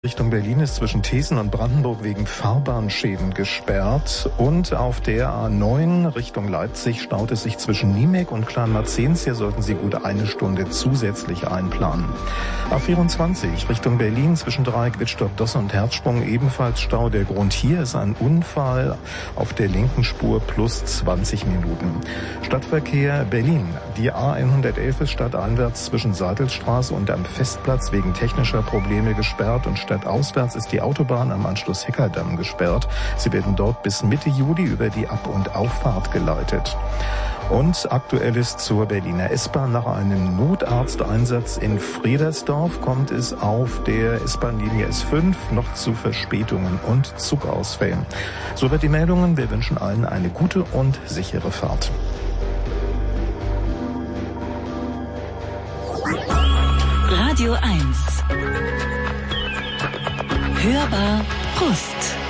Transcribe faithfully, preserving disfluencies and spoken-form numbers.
Richtung Berlin ist zwischen Thesen und Brandenburg wegen Fahrbahnschäden gesperrt und auf der A neun Richtung Leipzig staut es sich zwischen Niemek und Kleinmarzens. Hier sollten Sie gut eine Stunde zusätzlich einplanen. A vierundzwanzig Richtung Berlin zwischen Dreieck Wittstock-Dosse und Herzsprung ebenfalls Stau. Der Grund hier ist ein Unfall auf der linken Spur plus zwanzig Minuten. Stadtverkehr Berlin. Die A hundertelf ist stadteinwärts zwischen Seidelstraße und am Festplatz wegen technischer Probleme gesperrt und stadtauswärts ist die Autobahn am Anschluss Heckerdamm gesperrt. Sie werden dort bis Mitte Juli über die Ab- und Auffahrt geleitet. Und aktuell ist zur Berliner S-Bahn nach einem Notarzteinsatz in Fredersdorf kommt es auf der S-Bahn-Linie S fünf noch zu Verspätungen und Zugausfällen. Soweit die Meldungen. Wir wünschen allen eine gute und sichere Fahrt. Radio eins. Hörbar Brust.